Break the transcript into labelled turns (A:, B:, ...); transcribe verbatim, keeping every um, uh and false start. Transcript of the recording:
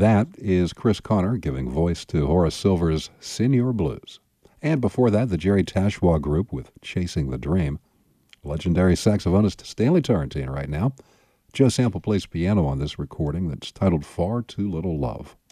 A: That is Chris Connor giving voice to Horace Silver's Senior Blues. And before that, the Jerry Tashwa Group with Chasing the Dream. Legendary saxophonist Stanley Turrentine right now. Joe Sample plays piano on this recording that's titled Far Too Little Love.